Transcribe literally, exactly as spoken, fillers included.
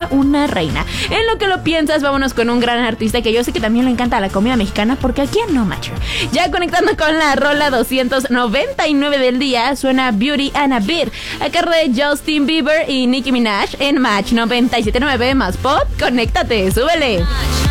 una reina. En lo que lo piensas, vámonos con un gran artista que yo sé que también le encanta la comida mexicana, porque aquí no, macho. Ya conectando con la rola doscientos noventa y nueve del día, suena Beauty and a Beat, a cargo de Justin Bieber y Nicki Minaj en Match noventa y siete punto nueve más pop. Conéctate, súbele.